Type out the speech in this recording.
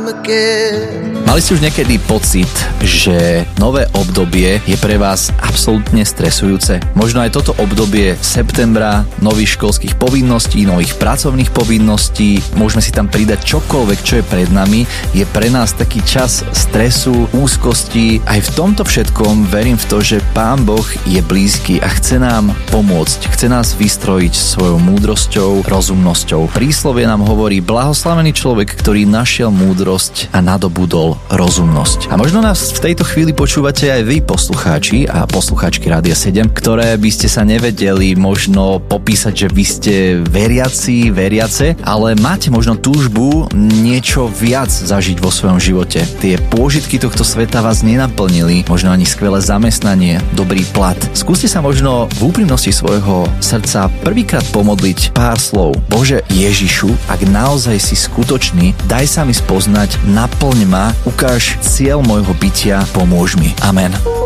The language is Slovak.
Mali ste už niekedy pocit, že nové obdobie je pre vás absolútne stresujúce? Možno aj toto obdobie septembra, nových školských povinností, nových pracovných povinností, môžeme si tam pridať čokoľvek, čo je pred nami, je pre nás taký čas stresu, úzkosti. Aj v tomto všetkom verím v to, že Pán Boh je blízky a chce nám pomôcť, chce nás vystrojiť svojou múdrosťou, rozumnosťou. Príslovie nám hovorí: blahoslavený človek, ktorý našiel múdrosť a nadobudol rozumnosť. A možno nás v tejto chvíli počúvate aj vy, poslucháči a poslucháčky Rádia 7, ktoré by ste sa nevedeli možno popísať, že vy ste veriace, ale máte možno túžbu niečo viac zažiť vo svojom živote. Tie pôžitky tohto sveta vás nenaplnili, možno ani skvelé zamestnanie, dobrý plat. Skúste sa možno v úprimnosti svojho srdca prvýkrát pomodliť pár slov. Bože Ježišu, ak naozaj si skutočný, daj sa mi spoznať, naplň ma, ukáž cieľ môjho bytia, pomôž mi. Amen.